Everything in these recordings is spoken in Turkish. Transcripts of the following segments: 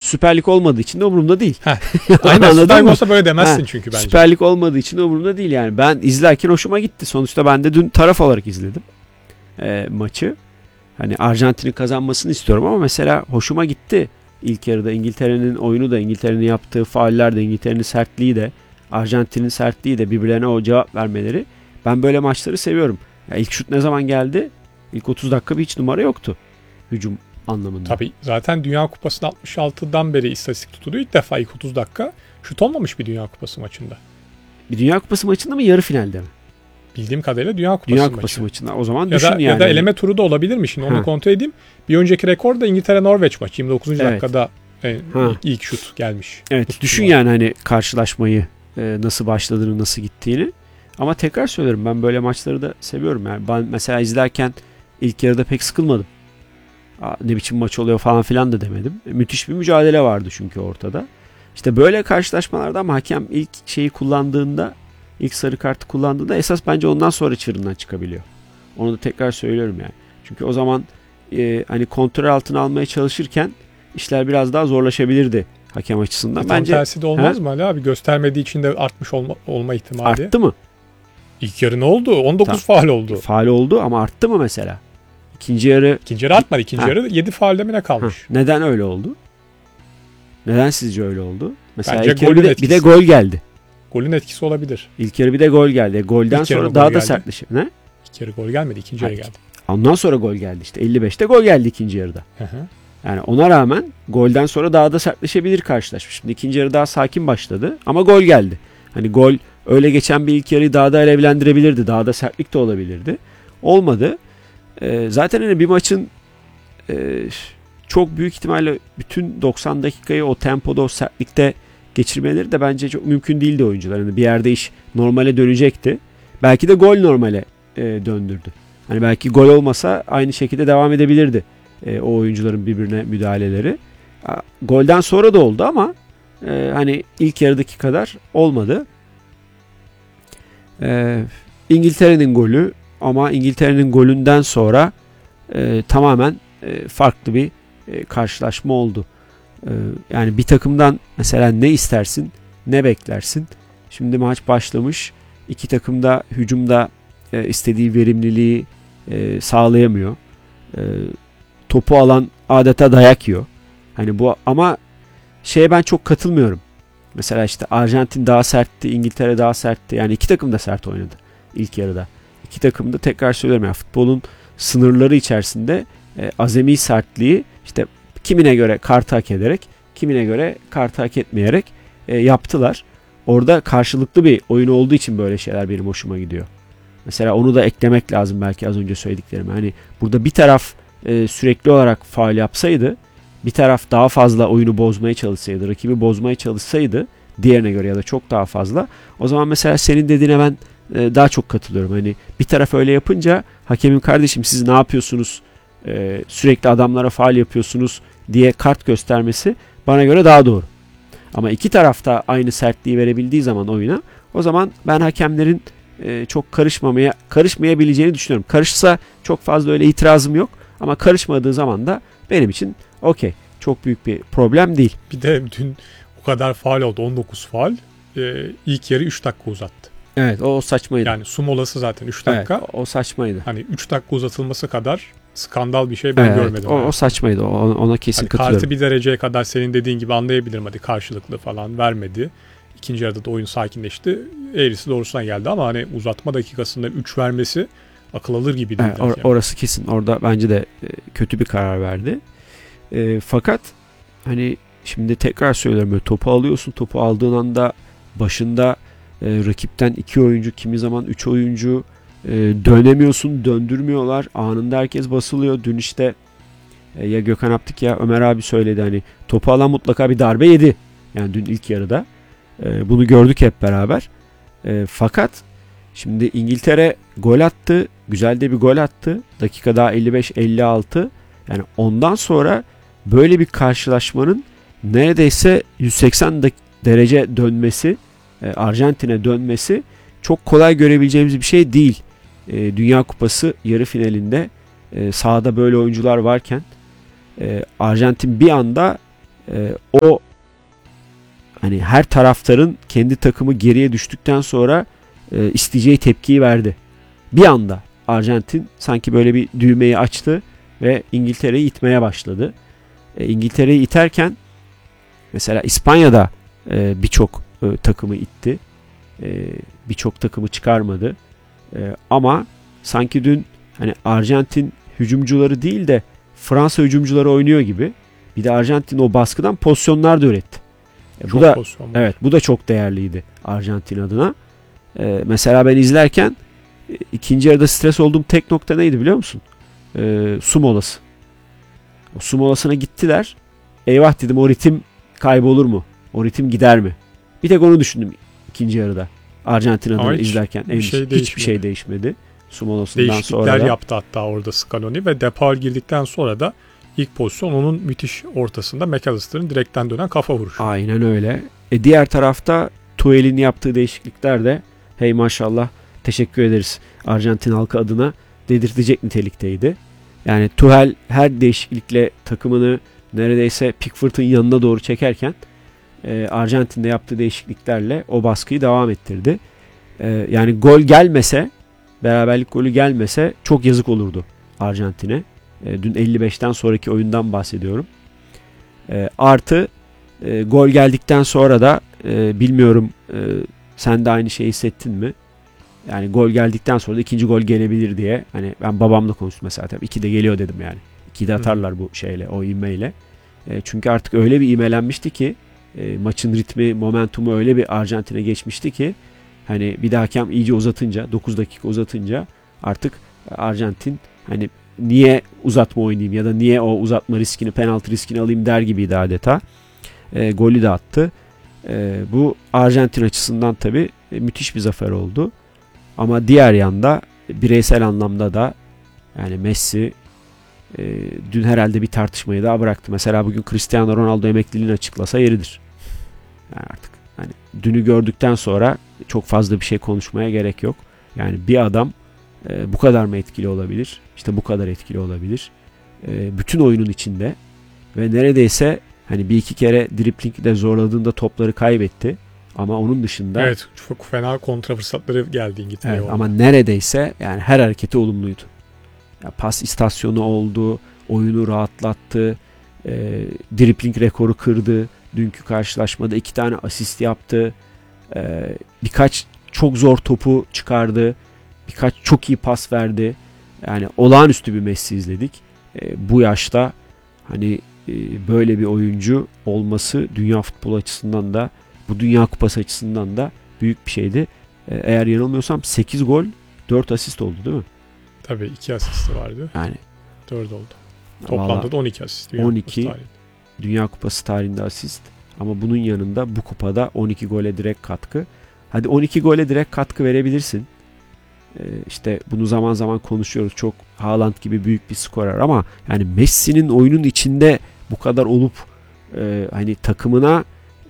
Süper Lig olmadığı için de umurumda değil. Aynen, Süper Lig olsa böyle demezsin çünkü bence. Süper Lig olmadığı için de umurumda değil yani. Ben izlerken hoşuma gitti. Sonuçta ben de dün taraf olarak izledim maçı. Hani Arjantin'in kazanmasını istiyorum ama mesela hoşuma gitti. İlk yarıda İngiltere'nin oyunu da, İngiltere'nin yaptığı fauller de, İngiltere'nin sertliği de, Arjantin'in sertliği de, birbirlerine o cevap vermeleri. Ben böyle maçları seviyorum. Ya ilk şut ne zaman geldi? İlk 30 dakika bir hiç numara yoktu. Hücum anlamında. Tabii zaten Dünya Kupası'nın 66'dan beri istatistik tutuluyor. İlk defa ilk 30 dakika şut olmamış bir Dünya Kupası maçında. Bir Dünya Kupası maçında mı, yarı finalde mi? Bildiğim kadarıyla Dünya Kupası maçında. O zaman düşün yani. Ya da eleme turu da olabilir mi? Şimdi onu kontrol edeyim. Bir önceki rekor da İngiltere-Norveç maçı. 29. dakikada ilk şut gelmiş. Evet, düşün yani hani karşılaşmayı nasıl başladığını, nasıl gittiğini. Ama tekrar söylerim, ben böyle maçları da seviyorum. Yani ben mesela izlerken ilk yarıda pek sıkılmadım. Ne biçim maç oluyor falan filan da demedim. Müthiş bir mücadele vardı çünkü ortada. İşte böyle karşılaşmalarda ama hakem ilk şeyi kullandığında, ilk sarı kartı kullandığında esas bence ondan sonra çığırından çıkabiliyor. Onu da tekrar söylüyorum yani. Çünkü o zaman hani kontrol altına almaya çalışırken işler biraz daha zorlaşabilirdi hakem açısından. Bence tersi de olmaz mı Ali abi? Göstermediği için de artmış olma ihtimali. Arttı mı? İlk yarı ne oldu? 19 faul oldu. Faul oldu ama arttı mı mesela? İkinci yarı artmadı. İkinci yarı 7 fauldemine kalmış. Neden öyle oldu? Neden sizce öyle oldu? Mesela bence ilk yarı bir de gol geldi. Golün etkisi olabilir. İlk yarı bir de gol geldi. Golden sonra daha da sertleşti. Ne? İlk yarı gol gelmedi. İkinci yarı geldi. Ondan sonra gol geldi işte. 55'te gol geldi ikinci yarıda. Yani ona rağmen golden sonra daha da sertleşebilir karşılaşma. Şimdi ikinci yarı daha sakin başladı ama gol geldi. Hani gol öyle geçen bir ilk yarıyı daha da alevlendirebilirdi. Daha da sertlik de olabilirdi. Olmadı. Zaten hani bir maçın çok büyük ihtimalle bütün 90 dakikayı o tempoda, o sertlikte geçirmeleri de bence çok mümkün değildi oyuncuların. Yani bir yerde iş normale dönecekti. Belki de gol normale döndürdü. Hani belki gol olmasa aynı şekilde devam edebilirdi o oyuncuların birbirine müdahaleleri. Golden sonra da oldu ama hani ilk yarıdaki kadar olmadı. İngiltere'nin golü, ama İngiltere'nin golünden sonra tamamen farklı bir karşılaşma oldu. Yani bir takımdan mesela ne istersin, ne beklersin? Şimdi maç başlamış. İki takım da hücumda istediği verimliliği sağlayamıyor. Topu alan adeta dayak yiyor. Hani bu, ama ben çok katılmıyorum. Mesela işte Arjantin daha sertti, İngiltere daha sertti. Yani iki takım da sert oynadı ilk yarıda. İki takım da, tekrar söylüyorum ya, futbolun sınırları içerisinde azami sertliği işte kimine göre kartı hak ederek, kimine göre kartı hak etmeyerek yaptılar. Orada karşılıklı bir oyun olduğu için böyle şeyler benim hoşuma gidiyor. Mesela onu da eklemek lazım belki az önce söylediklerime. Hani burada bir taraf sürekli olarak faul yapsaydı, bir taraf daha fazla oyunu bozmaya çalışsaydı, rakibi bozmaya çalışsaydı diğerine göre ya da çok daha fazla, o zaman mesela senin dediğine ben daha çok katılıyorum. Hani bir taraf öyle yapınca hakemin, kardeşim siz ne yapıyorsunuz, sürekli adamlara faul yapıyorsunuz diye kart göstermesi bana göre daha doğru. Ama iki tarafta aynı sertliği verebildiği zaman oyuna, o zaman ben hakemlerin çok karışmayabileceğini düşünüyorum. Karışsa çok fazla öyle itirazım yok, ama karışmadığı zaman da benim için okey. Çok büyük bir problem değil. Bir de dün o kadar faul oldu. 19 faul. İlk yarı 3 dakika uzattı. Evet, o saçmaydı. Yani su molası zaten 3 dakika. Evet, o saçmaydı. Hani 3 dakika uzatılması kadar skandal bir şey ben görmedim. O saçmaydı. Ona kesin katılıyorum. Kartı bir dereceye kadar senin dediğin gibi anlayabilirim. Hadi karşılıklı falan vermedi. İkinci yarıda da oyun sakinleşti. Eğrisi doğrusuna geldi ama hani uzatma dakikasında 3 vermesi akıl alır gibi değil. Evet, orası kesin. Orada bence de kötü bir karar verdi. Fakat hani şimdi tekrar söylüyorum, böyle topu alıyorsun. Topu aldığın anda başında rakipten 2 oyuncu, kimi zaman 3 oyuncu, dönemiyorsun, döndürmüyorlar. Anında herkes basılıyor. Dün işte ya Gökhan Aptik ya Ömer abi söyledi, hani topu alan mutlaka bir darbe yedi. Yani dün ilk yarıda. Bunu gördük hep beraber. Fakat şimdi İngiltere gol attı. Güzel de bir gol attı. Dakika daha 55-56. Yani ondan sonra böyle bir karşılaşmanın neredeyse 180 derece dönmesi, Arjantin'e dönmesi çok kolay görebileceğimiz bir şey değil. Dünya Kupası yarı finalinde sahada böyle oyuncular varken Arjantin bir anda O hani her taraftarın kendi takımı geriye düştükten sonra isteyeceği tepkiyi verdi. Bir anda Arjantin sanki böyle bir düğmeyi açtı ve İngiltere'yi itmeye başladı. İngiltere'yi iterken mesela İspanya'da birçok takımı itti. Birçok takımı çıkarmadı. Ama sanki dün hani Arjantin hücumcuları değil de Fransa hücumcuları oynuyor gibi. Bir de Arjantin o baskıdan pozisyonlar da üretti. Bu da evet, bu da çok değerliydi Arjantin adına. Mesela ben izlerken ikinci yarıda stres olduğum tek nokta neydi biliyor musun? Su molası. O su molasına gittiler. Eyvah dedim, o ritim kaybolur mu? O ritim gider mi? Bir tek onu düşündüm ikinci yarıda. Arjantin adına izlerken hiçbir şey değişmedi. Su molasından sonra değişiklikler yaptı hatta orada Scaloni ve De Paul girdikten sonra da ilk pozisyon onun müthiş ortasında McAllister'ın direkten dönen kafa vuruşu. Aynen öyle. Diğer tarafta Tuchel'in yaptığı değişiklikler de hey maşallah teşekkür ederiz Arjantin halkı adına dedirtecek nitelikteydi. Yani Tuchel her değişiklikle takımını neredeyse Pickford'un yanına doğru çekerken Arjantin'de yaptığı değişikliklerle o baskıyı devam ettirdi. Yani gol gelmese, beraberlik golü gelmese çok yazık olurdu Arjantin'e. Dün 55'ten sonraki oyundan bahsediyorum. Artı gol geldikten sonra da bilmiyorum sen de aynı şeyi hissettin mi? Yani gol geldikten sonra da ikinci gol gelebilir diye. Hani ben babamla konuştum mesela. Tabii 2 de geliyor dedim yani. 2 de atarlar bu şeyle, o ivmeyle. Çünkü artık öyle bir ivmelenmişti ki maçın ritmi, momentumu öyle bir Arjantin'e geçmişti ki hani bir de hakem iyice uzatınca, 9 dakika uzatınca artık Arjantin hani niye uzatma oynayayım ya da niye o uzatma riskini, penaltı riskini alayım der gibiydi adeta. Golü de attı. Bu Arjantin açısından tabii müthiş bir zafer oldu. Ama diğer yanda bireysel anlamda da yani Messi dün herhalde bir tartışmayı daha bıraktı. Mesela bugün Cristiano Ronaldo emekliliğini açıklasa yeridir. Yani artık hani dünü gördükten sonra çok fazla bir şey konuşmaya gerek yok. Yani bir adam bu kadar mı etkili olabilir? İşte bu kadar etkili olabilir. Bütün oyunun içinde ve neredeyse hani bir iki kere driplingde zorladığında topları kaybetti. Ama onun dışında evet, çok fena kontra fırsatları geldi İngiltere'ye. Evet, ama neredeyse yani her hareketi olumluydu. Ya pas istasyonu oldu, oyunu rahatlattı, dribling rekoru kırdı. Dünkü karşılaşmada 2 tane asist yaptı. Birkaç çok zor topu çıkardı. Birkaç çok iyi pas verdi. Yani olağanüstü bir Messi izledik. Bu yaşta hani böyle bir oyuncu olması dünya futbolu açısından da bu Dünya Kupası açısından da büyük bir şeydi. Eğer yanılmıyorsam 8 gol 4 asist oldu değil mi? Tabii 2 asisti vardı. Yani 4 oldu. Toplamda da 12 asist. 12 Dünya Kupası tarihinde asist. Ama bunun yanında bu kupada 12 gole direkt katkı. Hadi 12 gole direkt katkı verebilirsin. İşte bunu zaman zaman konuşuyoruz. Çok Haaland gibi büyük bir skorer ama yani Messi'nin oyunun içinde bu kadar olup hani takımına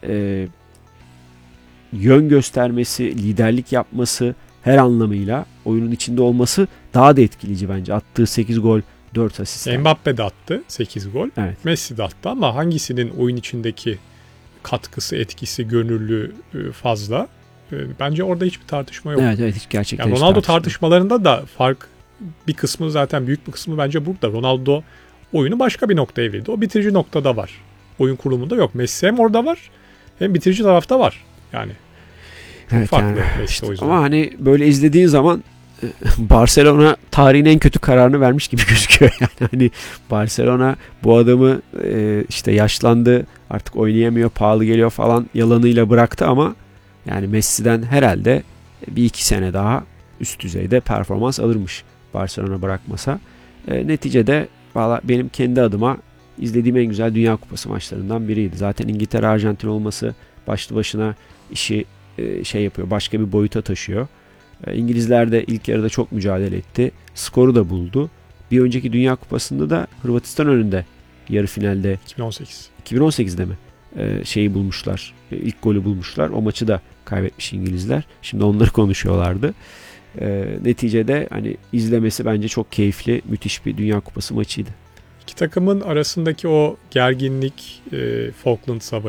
yön göstermesi, liderlik yapması, her anlamıyla oyunun içinde olması daha da etkileyici bence. Attığı 8 gol, 4 asist. Mbappe de attı 8 gol. Evet. Messi de attı ama hangisinin oyun içindeki katkısı, etkisi, gönüllü fazla? Bence orada hiçbir tartışma yok. Evet hiç gerçekten yani Ronaldo tartışmalarında da fark bir kısmı, zaten büyük bir kısmı bence burada. Ronaldo oyunu başka bir noktaya evirdi. O bitirici noktada var. Oyun kurulumunda yok. Messi hem orada var hem bitirici tarafta var. Yani evet, farklı yani, Messi işte, o yüzden. ama hani böyle izlediğin zaman Barcelona tarihin en kötü kararını vermiş gibi gözüküyor. Yani hani Barcelona bu adamı işte yaşlandı, artık oynayamıyor, pahalı geliyor falan yalanıyla bıraktı ama yani Messi'den herhalde bir iki sene daha üst düzeyde performans alırmış Barcelona bırakmasa. Neticede valla benim kendi adıma izlediğim en güzel Dünya Kupası maçlarından biriydi. Zaten İngiltere Arjantin olması başlı başına işi şey yapıyor, başka bir boyuta taşıyor. İngilizler de ilk yarıda çok mücadele etti. Skoru da buldu. Bir önceki Dünya Kupası'nda da Hırvatistan önünde yarı finalde 2018'de mi? Şeyi bulmuşlar. İlk golü bulmuşlar. O maçı da kaybetmiş İngilizler. Şimdi onları konuşuyorlardı. Neticede hani izlemesi bence çok keyifli, müthiş bir Dünya Kupası maçıydı. İki takımın arasındaki o gerginlik, Falkland Savaşı